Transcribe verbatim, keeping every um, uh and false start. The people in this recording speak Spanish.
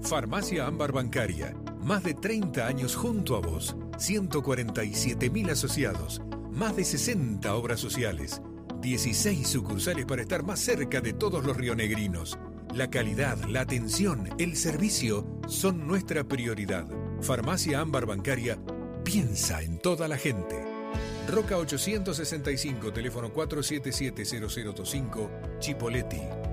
Farmacia Ámbar Bancaria, más de treinta años junto a vos, ciento cuarenta y siete mil asociados, más de sesenta obras sociales, dieciséis sucursales para estar más cerca de todos los rionegrinos. La calidad, la atención, el servicio son nuestra prioridad. Farmacia Ámbar Bancaria piensa en toda la gente. Roca ochocientos sesenta y cinco, teléfono cuatro siete siete, cero cero dos cinco, Chipoleti.